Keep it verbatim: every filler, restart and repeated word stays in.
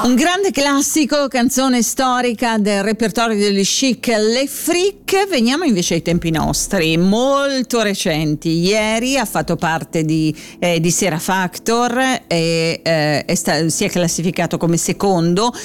Un grande classico, canzone storica del repertorio degli Chic, Le Freak. Veniamo invece ai tempi nostri, molto recenti. Ieri ha fatto parte di, eh, di Sera Factor e eh, è sta- si è classificato come secondo